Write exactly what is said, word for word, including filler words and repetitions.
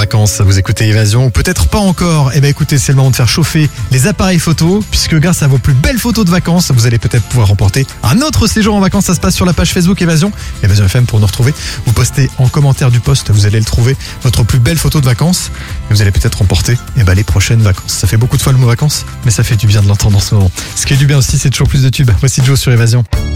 vacances, vous écoutez Évasion, ou peut-être pas encore. Eh ben écoutez, c'est le moment de faire chauffer les appareils photo, puisque grâce à vos plus belles photos de vacances, vous allez peut-être pouvoir remporter un autre séjour en vacances. Ça se passe sur la page Facebook Évasion, Évasion F M pour nous retrouver. Vous postez en commentaire du post, vous allez le trouver, votre plus belle photo de vacances, et vous allez peut-être remporter eh ben, les prochaines vacances. Ça fait beaucoup de fois le mot vacances, mais ça fait du bien de l'entendre en ce moment. Ce qui est du bien aussi, c'est toujours plus de tubes. Voici Joe sur Évasion.